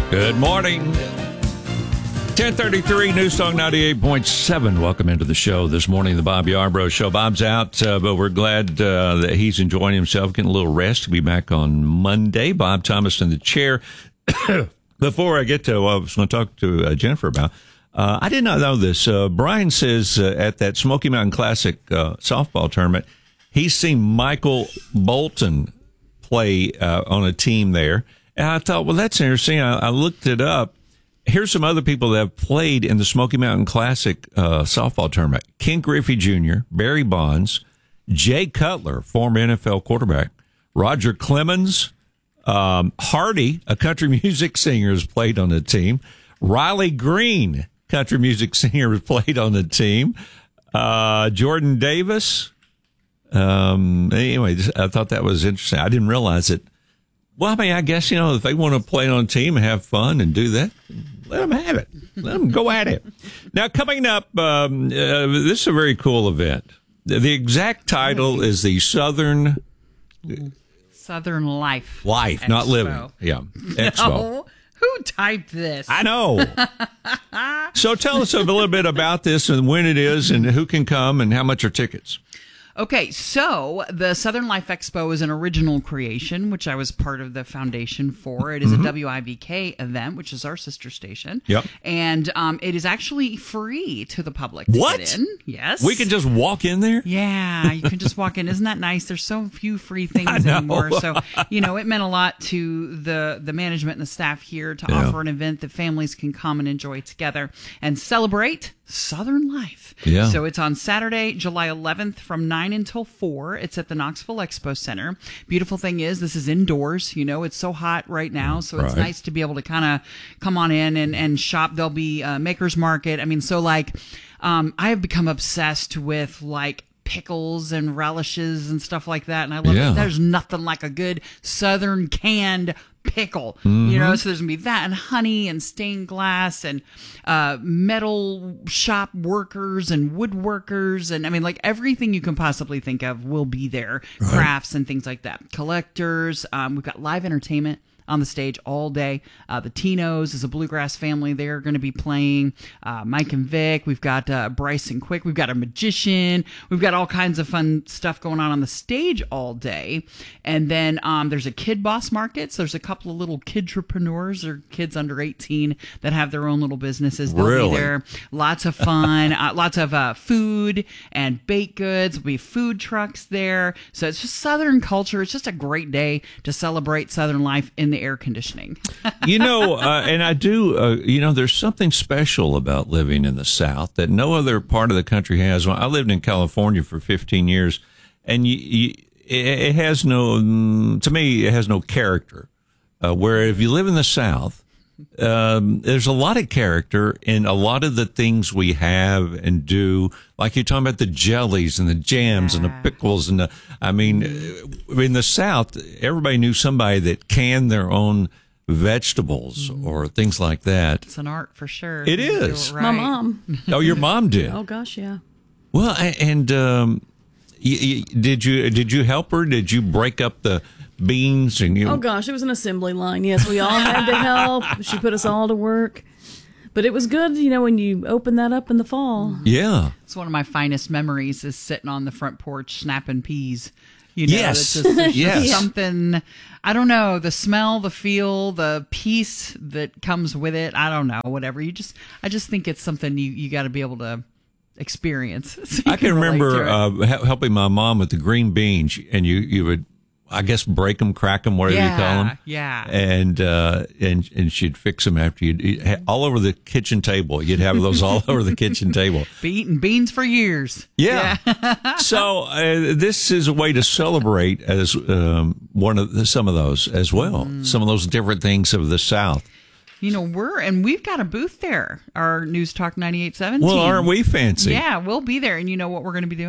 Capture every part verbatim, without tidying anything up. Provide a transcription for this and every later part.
Good morning. ten thirty-three, News Talk ninety-eight point seven. Welcome into the show this morning, the Bob Yarbrough Show. Bob's out, uh, but we're glad uh, that he's enjoying himself, getting a little rest. He'll be back on Monday. Bob Thomas in the chair. Before I get to what I was going to talk to uh, Jennifer about, uh, I did not know this. Uh, Brian says uh, at that Smoky Mountain Classic uh, softball tournament, he's seen Michael Bolton play uh, on a team there. And I thought, well, that's interesting. I, I looked it up. Here's some other people that have played in the Smoky Mountain Classic uh, softball tournament. Ken Griffey Junior, Barry Bonds, Jay Cutler, former N F L quarterback, Roger Clemens, um, Hardy, a country music singer, has played on the team. Riley Green, country music singer, has played on the team. Uh, Jordan Davis. Um, anyway, I thought that was interesting. I didn't realize it. Well, I mean, I guess, you know, if they want to play on a team and have fun and do that, let them have it. Let them go at it. Now, coming up, um, uh, this is a very cool event. The, the exact title is the Southern... Southern Life. Life, Expo. not living. Yeah, Expo. No. Who typed this? I know. So tell us a little bit about this and when it is and who can come and how much are tickets. Okay, so the Southern Life Expo is an original creation, which I was part of the foundation for. It is mm-hmm. a W I B K event, which is our sister station. Yep. And um, it is actually free to the public. What? To get in. Yes. We can just walk in there? Yeah, you can just walk in. Isn't that nice? There's so few free things anymore. So, you know, it meant a lot to the, the management and the staff here to yeah. offer an event that families can come and enjoy together and celebrate Southern Life. Yeah. So it's on Saturday, July eleventh from nine until four. It's at the Knoxville Expo Center. Beautiful thing is this is indoors. You know, it's so hot right now. So it's right. nice to be able to kind of come on in and, and shop. There'll be a Maker's Market. I mean, so like um, I have become obsessed with like pickles and relishes and stuff like that. And I love yeah. it. There's nothing like a good Southern canned pickle, mm-hmm. you know, so there's gonna be that and honey and stained glass and uh metal shop workers and woodworkers and I mean like everything you can possibly think of will be there. Right. Crafts and things like that. Collectors. Um, we've got live entertainment on the stage all day. Uh, the Tinos is a bluegrass family. They're going to be playing. Uh, Mike and Vic. We've got uh, Bryce and Quick. We've got a magician. We've got all kinds of fun stuff going on on the stage all day. And then um, there's a kid boss market. So there's a couple of little kidtrepreneurs or kids under eighteen that have their own little businesses. They'll really? be there. Lots of fun. uh, lots of uh, food and baked goods. There'll be food trucks there. So it's just Southern culture. It's just a great day to celebrate Southern life in the air conditioning. You know, uh, and I do, uh, you know, there's something special about living in the South that no other part of the country has. Well, I lived in California for fifteen years, and you, you, it, it has no, um, to me, it has no character. Uh, where if you live in the South, um, there's a lot of character in a lot of the things we have and do. Like you're talking about the jellies and the jams yeah. and the pickles and the, I mean, in the South, everybody knew somebody that canned their own vegetables mm. or things like that. It's an art for sure. It is. It right. My mom. Oh, your mom did? Oh, gosh, yeah. Well, and um, y- y- did you did you help her? Did you break up the beans? And you? Oh, gosh, it was an assembly line. Yes, we all had to help. She put us all to work. But it was good, you know, when you open that up in the fall. Yeah. It's one of my finest memories is sitting on the front porch snapping peas. You know, yes. It's just, it's yes. just something, I don't know, the smell, the feel, the peace that comes with it. I don't know, whatever. You just, I just think it's something you, you got to be able to experience. So I can, can remember uh, helping my mom with the green beans, and you, you would, I guess, break them, crack them, whatever yeah, you call them. Yeah. And, uh, and, and she'd fix them after you'd eat, all over the kitchen table. You'd have those all over the kitchen table. Be eating beans for years. Yeah. yeah. So, uh, this is a way to celebrate as, um, one of the, some of those as well. Mm. Some of those different things of the South. You know, we're, and we've got a booth there, our News Talk ninety-eight seventeen. Well, aren't we fancy? Yeah, we'll be there. And you know what we're going to be doing there?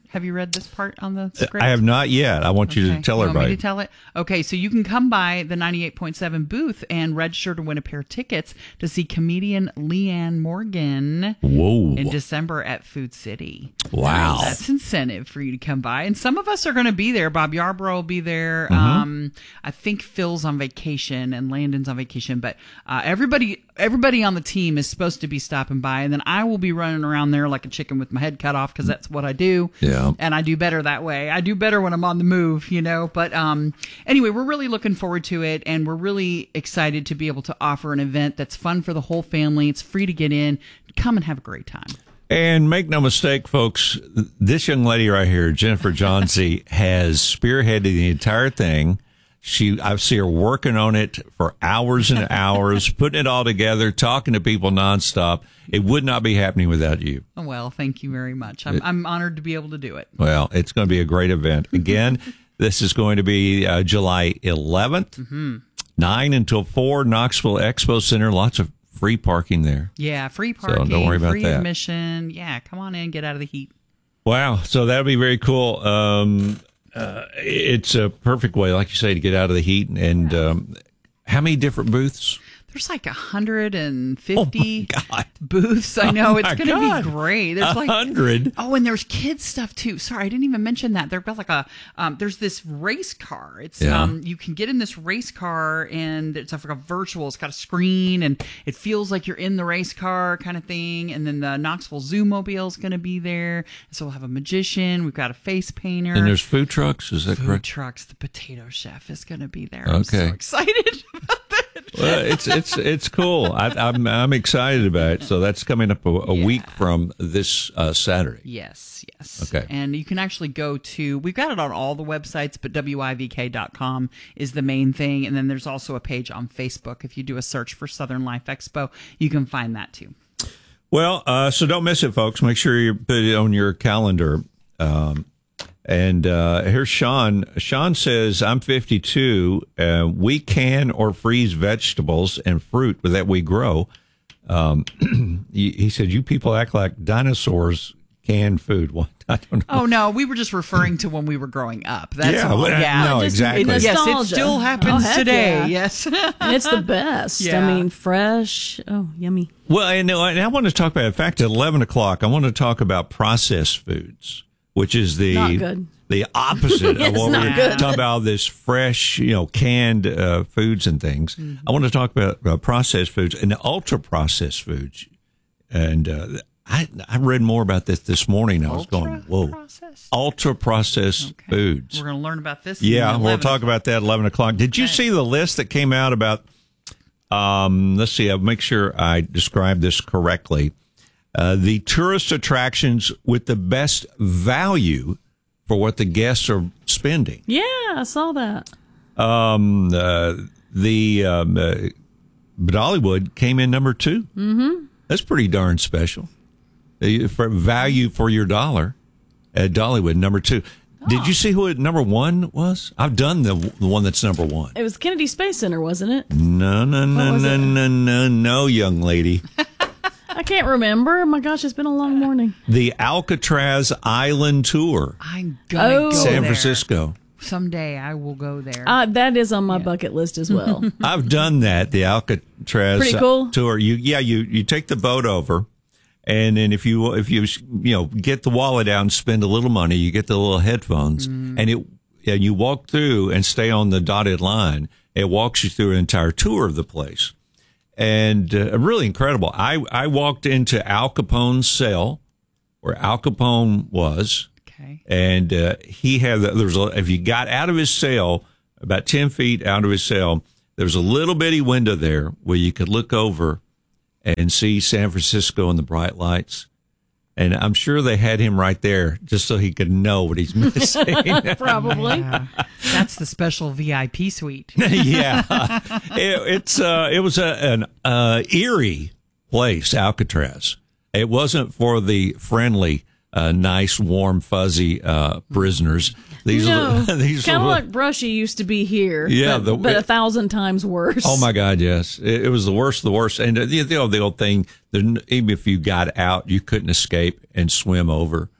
Have you read this part on the script? I have not yet. I want you Okay. to tell You want everybody. me to tell it? Okay, so you can come by the ninety-eight point seven booth and register to win a pair of tickets to see comedian Leanne Morgan Whoa. in December at Food City. Wow. That's incentive for you to come by. And some of us are going to be there. Bob Yarborough will be there. Mm-hmm. Um, I think Phil's on vacation and Landon's on vacation. But uh, everybody everybody on the team is supposed to be stopping by. And then I will be running around there like a chicken with my head cut off because that's what I do. Yeah. And I do better that way. I do better when I'm on the move, you know. But um, anyway, we're really looking forward to it. And we're really excited to be able to offer an event that's fun for the whole family. It's free to get in. Come and have a great time. And make no mistake, folks, this young lady right here, Jennifer Johnsey, has spearheaded the entire thing. She, I see her working on it for hours and hours, putting it all together, talking to people nonstop. It would not be happening without you. Oh, well, thank you very much. I'm, I'm honored to be able to do it. Well, it's going to be a great event. Again, this is going to be uh, July eleventh, mm-hmm. nine until four, Knoxville Expo Center. Lots of free parking there. Yeah, free parking, don't worry about free that. admission. Yeah, come on in, get out of the heat. Wow. So that'll be very cool. Um, uh, it's a perfect way, like you say, to get out of the heat. And um, how many different booths? There's like one hundred fifty Oh, my God. booths. I know. Oh, It's my going to God. be great. There's A like hundred? Oh, and there's kids stuff too. Sorry, I didn't even mention that. There's like a um, there's this race car. It's Yeah. um you can get in this race car and it's like a virtual. It's got a screen and it feels like you're in the race car kind of thing. And then the Knoxville Zoo Mobile is going to be there. So we'll have a magician. We've got a face painter. And there's food trucks. Is that food correct? trucks. The potato chef is going to be there. I'm Okay. so excited about that. Well, it's it's it's cool. I, I'm I'm excited about it. So that's coming up a, a Yeah. week from this uh, Saturday. Yes, yes. Okay. And you can actually go to, we've got it on all the websites, but W I V K dot com is the main thing. And then there's also a page on Facebook. If you do a search for Southern Life Expo, you can find that too. Well, uh, so don't miss it, folks. Make sure you put it on your calendar. Um, and uh, here's Sean. Sean says, I'm fifty-two. Uh, we can or freeze vegetables and fruit that we grow. Um, he, he said, you people act like dinosaurs canned food. What? I don't know. Oh, no, we were just referring to when we were growing up. That's Yeah, all. well, Yeah. no, Just exactly. nostalgia. Yes, it still happens Oh, heck today. yeah. Yes. And it's the best. Yeah. I mean, fresh. Oh, yummy. Well, I know, and I want to talk about, in fact, at eleven o'clock, I want to talk about processed foods, which is the Not good. the opposite of It's what not we're good. talking about, this fresh, you know, canned uh, foods and things. Mm-hmm. I want to talk about uh, processed foods and ultra processed foods. And uh, I I read more about this this morning. I was going, whoa, Processed? ultra processed Okay. foods. We're going to learn about this. in Yeah, we'll eleven talk about that at eleven o'clock. Did you Okay. see the list that came out about, um, let's see, I'll make sure I describe this correctly. Uh, the tourist attractions with the best value for what the guests are spending. Yeah, I saw that. Um, uh, the, um, uh, but Dollywood came in number two. Mm-hmm. That's pretty darn special. Uh, For value for your dollar at Dollywood, number two. Did you see who it, number one was? I've done the the one that's number one. It was Kennedy Space Center, wasn't it? No, no, no, was no, it? no, no, no, young lady. I can't remember. My gosh, it's been a long morning. The Alcatraz Island Tour, I'm going to Oh. go San there. Francisco. Someday I will go there. Uh, that is on my bucket list as well. I've done that. The Alcatraz Pretty cool. tour. You, yeah, you you take the boat over, and then if you if you you know get the wallet out and spend a little money, you get the little headphones, and it and you walk through and stay on the dotted line. It walks you through an entire tour of the place, and uh, really incredible. I I walked into Al Capone's cell, where Al Capone was. okay. And uh, he had, there was a, if you got out of his cell, about ten feet out of his cell, there was a little bitty window there where you could look over and see San Francisco and the bright lights. And I'm sure they had him right there just so he could know what he's missing. Probably. Yeah. That's the special V I P suite. Yeah. It, it's, uh, it was a, an uh, eerie place, Alcatraz. It wasn't for the friendly, uh, nice, warm, fuzzy uh, prisoners. These No, are these kind of are, like Brushy used to be here. Yeah, but, the- but a thousand times worse. Oh my God, yes, it, it was the worst, of the worst. And uh, the, the, old, the old thing, the, even if you got out, you couldn't escape and swim over. Right.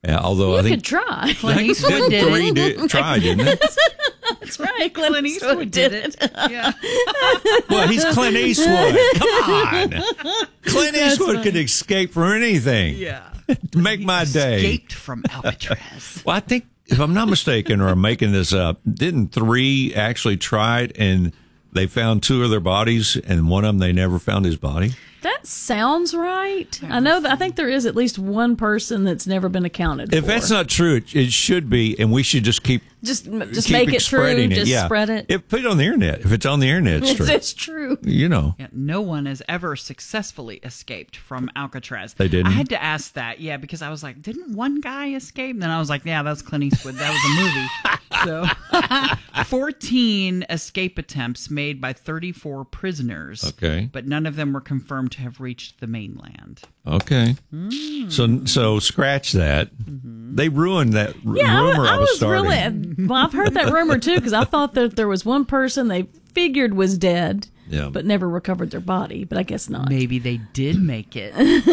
Uh, although You I think could try. Clint Eastwood did three it. did, tried, didn't it? That's right. Clint Eastwood did it. Yeah. Well, he's Clint Eastwood. Come on. Clint Eastwood could escape from anything. Yeah. Make my day. Escaped from Alcatraz. Well, I think, if I'm not mistaken, or I'm making this up, didn't three actually try it and they found two of their bodies, and one of them they never found his body? That sounds right. I know that I think there is at least one person that's never been accounted If for. that's not true, it, it should be, and we should just keep just just keep make it true. spreading Just yeah. spread it. If, put it on the internet. If it's on the internet, it's It's, true. it's true. You know. Yeah, no one has ever successfully escaped from Alcatraz. They didn't? I had to ask that, yeah, because I was like, didn't one guy escape? And then I was like, yeah, that's Clint Eastwood. That was a movie. So, fourteen escape attempts made by thirty-four prisoners. Okay. But none of them were confirmed to have reached the mainland. Okay. Mm. So so scratch that. Mm-hmm. They ruined that r- Yeah, rumor I, I, I was was starting. really. Well, I've heard that rumor too because I thought that there was one person they figured was dead, Yeah. but never recovered their body. But I guess not. Maybe they did make it.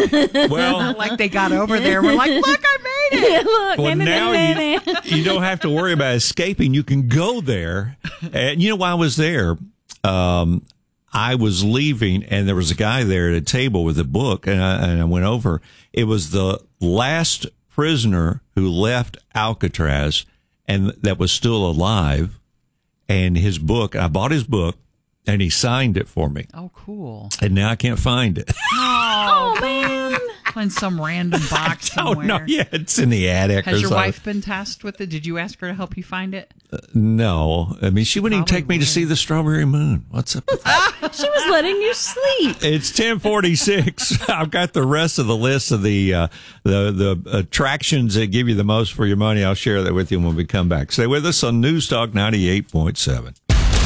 Well, Like they got over there. We're like, look, I made it. Yeah, look, well na- na- now na- na- you, na. you don't have to worry about escaping. You can go there. And you know why I was there? Um, I was leaving, and there was a guy there at a table with a book, and I, and I went over. It was the last prisoner who left Alcatraz and that was still alive, and his book, I bought his book, and he signed it for me. Oh, cool. And now I can't find it. Oh, man. In some random box Oh, somewhere. no, yeah, it's in the attic. Has or your something. wife been tasked with it? Did you ask her to help you find it? No. I mean, she wouldn't even Probably take me to would. see the strawberry moon. What's up with that? She was letting you sleep. It's ten forty-six. I've got the rest of the list of the uh, the the attractions that give you the most for your money. I'll share that with you when we come back. Stay with us on News Talk ninety-eight point seven.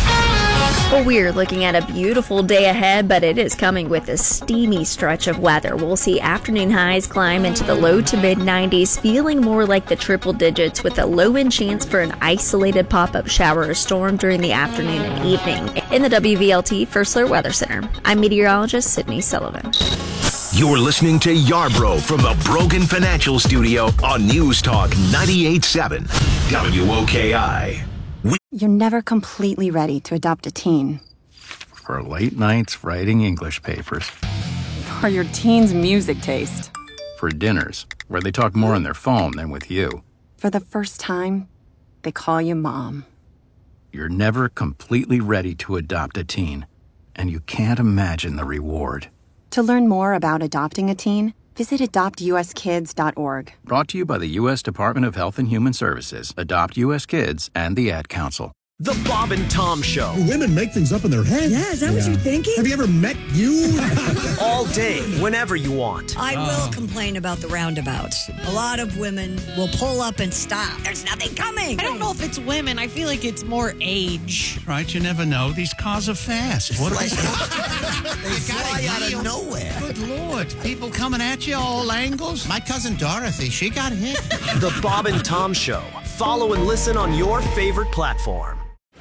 Well, we're looking at a beautiful day ahead, but it is coming with a steamy stretch of weather. We'll see afternoon highs climb into the low to mid nineties, feeling more like the triple digits with a low-end chance for an isolated pop-up shower or storm during the afternoon and evening. In the W V L T First Alert Weather Center, I'm meteorologist Sydney Sullivan. You're listening to Yarbrough from the Brogan Financial Studio on News Talk ninety-eight point seven W O K I. You're never completely ready to adopt a teen. For late nights writing English papers. For your teen's music taste. For dinners, where they talk more on their phone than with you. For the first time, they call you mom. You're never completely ready to adopt a teen, and you can't imagine the reward. To learn more about adopting a teen, visit adopt u s kids dot org. Brought to you by the U S Department of Health and Human Services, Adopt U S Kids, and the Ad Council. The Bob and Tom Show. Women make things up in their head. Yeah, is that what you're thinking? Have you ever met you? All day, whenever you want. I will complain about the roundabouts. A lot of women will pull up and stop. There's nothing coming. I don't know if it's women. I feel like it's more age. Right, you never know. These cars are fast. What Like- they fly out of nowhere. Good Lord. People coming at you all angles. My cousin Dorothy, she got hit. The Bob and Tom Show. Follow and listen on your favorite platform.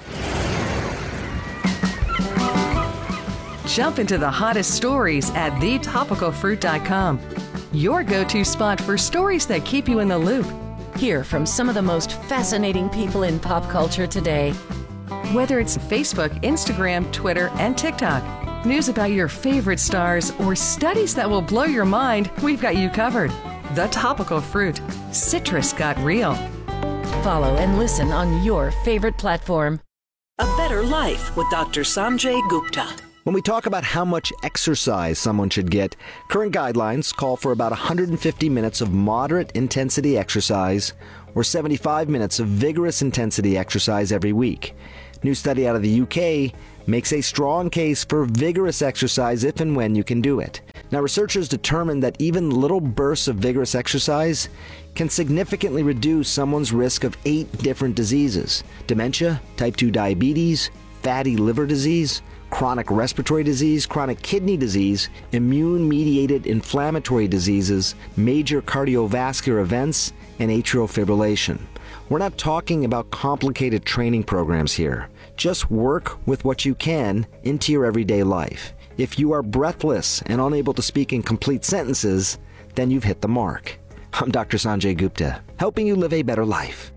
Jump into the hottest stories at the topical fruit dot com. Your go-to spot for stories that keep you in the loop. Hear from some of the most fascinating people in pop culture today. Whether it's Facebook, Instagram, Twitter, and TikTok, news about your favorite stars, or studies that will blow your mind, we've got you covered. The Topical Fruit. Citrus got real. Follow and listen on your favorite platform. A Better Life with Doctor Sanjay Gupta. When we talk about how much exercise someone should get, current guidelines call for about one hundred fifty minutes of moderate intensity exercise or seventy-five minutes of vigorous intensity exercise every week. New study out of the U K makes a strong case for vigorous exercise if and when you can do it. Now, researchers determined that even little bursts of vigorous exercise can significantly reduce someone's risk of eight different diseases: dementia, type two diabetes, fatty liver disease, chronic respiratory disease, chronic kidney disease, immune-mediated inflammatory diseases, major cardiovascular events, and atrial fibrillation. We're not talking about complicated training programs here. Just work with what you can into your everyday life. If you are breathless and unable to speak in complete sentences, then you've hit the mark. I'm Doctor Sanjay Gupta, helping you live a better life.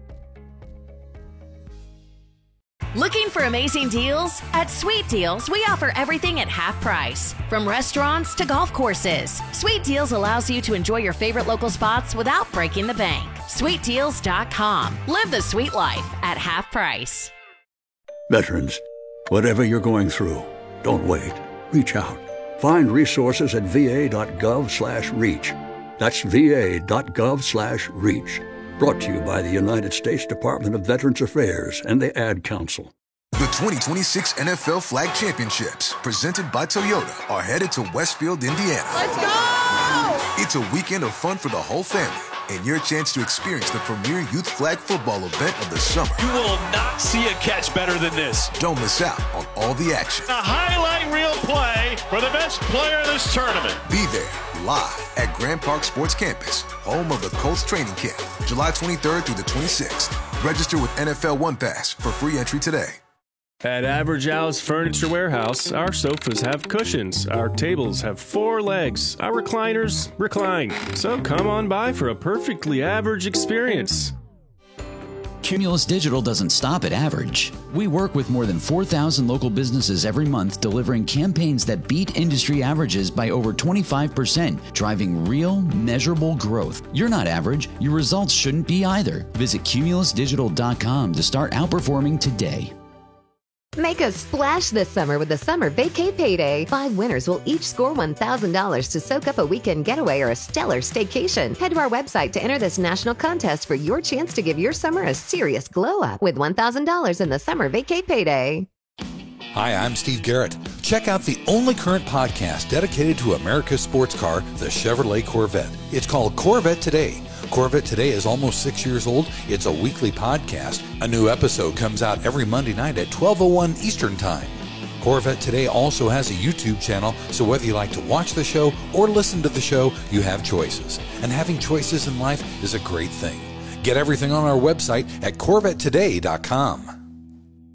Looking for amazing deals? At Sweet Deals, we offer everything at half price. From restaurants to golf courses, Sweet Deals allows you to enjoy your favorite local spots without breaking the bank. sweet deals dot com. Live the sweet life at half price. Veterans, whatever you're going through, don't wait. Reach out. Find resources at va.gov slash reach. That's va.gov slash reach. Brought to you by the United States Department of Veterans Affairs and the Ad Council. The twenty twenty-six N F L Flag Championships, presented by Toyota, are headed to Westfield, Indiana. Let's go! It's a weekend of fun for the whole family and your chance to experience the premier youth flag football event of the summer. You will not see a catch better than this. Don't miss out on all the action. A highlight reel play for the best player of this tournament. Be there live at Grand Park Sports Campus, home of the Colts training camp, July twenty-third through the twenty-sixth. Register with N F L One Pass for free entry today. At Average Al's Furniture Warehouse, our sofas have cushions, our tables have four legs, our recliners recline. So come on by for a perfectly average experience. Cumulus Digital doesn't stop at average. We work with more than four thousand local businesses every month, delivering campaigns that beat industry averages by over twenty-five percent, driving real, measurable growth. You're not average. Your results shouldn't be either. Visit cumulus digital dot com to start outperforming today. Make a splash this summer with the Summer Vacay Payday. Five winners will each score one thousand dollars to soak up a weekend getaway or a stellar staycation. Head to our website to enter this national contest for your chance to give your summer a serious glow up with one thousand dollars in the Summer Vacay Payday. Hi, I'm Steve Garrett. Check out the only current podcast dedicated to America's sports car, the Chevrolet Corvette. It's called Corvette Today. Corvette Today is almost six years old. It's a weekly podcast. A new episode comes out every Monday night at twelve oh one Eastern Time. Corvette Today also has a YouTube channel, so whether you like to watch the show or listen to the show, you have choices. And having choices in life is a great thing. Get everything on our website at corvette today dot com.